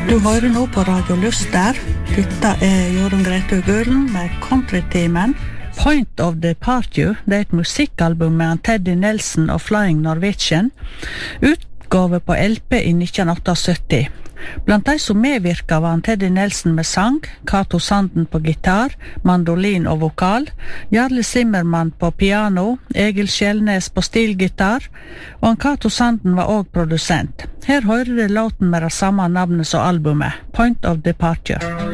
Du hører nå på Radio Luster. Dette Jorunn Grete Gulen med Country-timen. Point of Departure, det et musikkalbum med Teddy Nelson og Flying Norwegian, utgave på LP i 1978. Blant de som medvirka var Teddy Nelson med sang, Cato Sanden på gitar, mandolin og vokal, Jarle Zimmermann på piano, Egil Skjelnes på stilgitar, og Cato Sanden var også produsent. Her hører du låten med det samme navnet som albumet, Point of Departure.